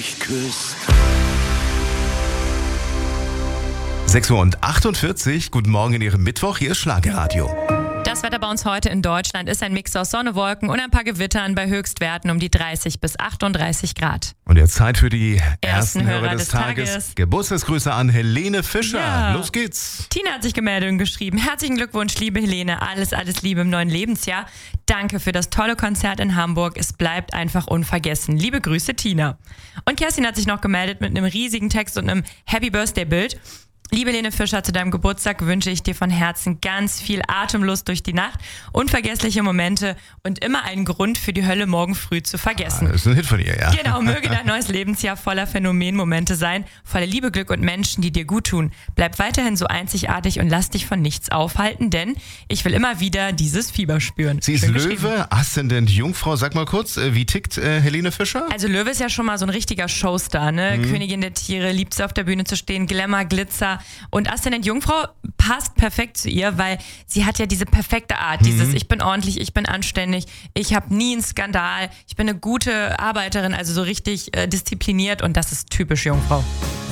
mich küsst. 6:48 Uhr, guten Morgen in Ihrem Mittwoch, hier ist Schlagerradio. Das Wetter bei uns heute in Deutschland ist ein Mix aus Sonne, Wolken und ein paar Gewittern bei Höchstwerten um die 30 bis 38 Grad. Und jetzt Zeit für die ersten Hörer Hörer des des Tages. Tages. Geburtstagsgrüße an Helene Fischer. Ja. Los geht's. Tina hat sich gemeldet und geschrieben: Herzlichen Glückwunsch, liebe Helene. Alles Liebe im neuen Lebensjahr. Danke für das tolle Konzert in Hamburg. Es bleibt einfach unvergessen. Liebe Grüße, Tina. Und Kerstin hat sich noch gemeldet mit einem riesigen Text und einem Happy Birthday-Bild. Liebe Helene Fischer, zu deinem Geburtstag wünsche ich dir von Herzen ganz viel Atemlust durch die Nacht, unvergessliche Momente und immer einen Grund für die Hölle morgen früh zu vergessen. Das ist ein Hit von ihr, ja. Genau, möge dein neues Lebensjahr voller Phänomenmomente sein, voller Liebe, Glück und Menschen, die dir gut tun. Bleib weiterhin so einzigartig und lass dich von nichts aufhalten, denn ich will immer wieder dieses Fieber spüren. Sie ist Schön geschrieben. Löwe, Aszendent Jungfrau. Sag mal kurz, wie tickt Helene Fischer? Also Löwe ist ja schon mal so ein richtiger Showstar, ne? Königin der Tiere, liebt sie auf der Bühne zu stehen, Glamour, Glitzer. Und Aszendent Jungfrau passt perfekt zu ihr, weil sie hat ja diese perfekte Art, dieses ich bin ordentlich, ich bin anständig, ich habe nie einen Skandal, ich bin eine gute Arbeiterin, also so richtig diszipliniert und das ist typisch Jungfrau.